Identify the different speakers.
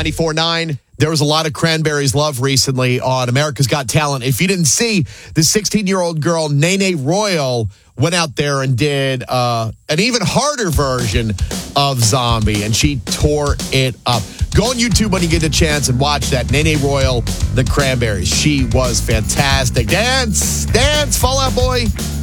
Speaker 1: 94.9. There was a lot of Cranberries love recently on America's Got Talent. If you didn't see, the 16-year-old girl, Nene Royal, went out there and did an even harder version of Zombie, and she tore it up. Go on YouTube when you get a chance and watch that. Nene Royal, the Cranberries. She was fantastic. Dance, Fall Out Boy.